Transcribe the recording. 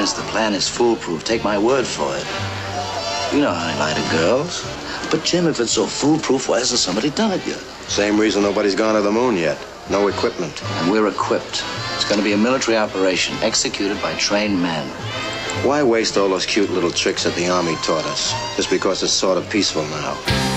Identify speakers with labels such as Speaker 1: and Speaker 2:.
Speaker 1: Clarence, the plan is foolproof. Take my word for it. You know how I lie to girls. But, Jim, if it's so foolproof, why hasn't somebody done it yet?
Speaker 2: Same reason nobody's gone to the moon yet. No equipment.
Speaker 1: And we're equipped. It's going to be a military operation executed by trained men.
Speaker 2: Why waste all those cute little tricks that the Army taught us? Just because it's sort of peaceful now.